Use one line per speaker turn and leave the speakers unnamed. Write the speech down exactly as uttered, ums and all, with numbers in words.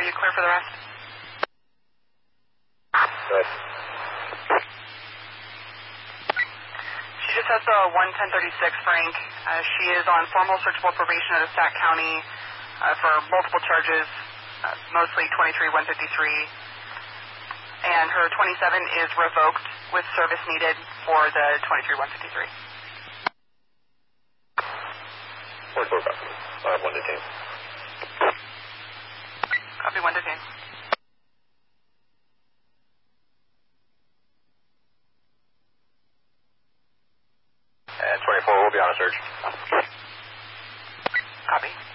Are you clear for the rest?
Good.
She just has the one ten thirty-six Frank. Uh, she is on formal searchable probation out of Sac County uh, for multiple charges, uh, mostly twenty-three one fifty-three. And her twenty-seven is revoked with service needed for the twenty-three one fifty-three.
Four four copy. Uh, one detained.
Copy, one detained.
And twenty-four will be on a search.
Copy.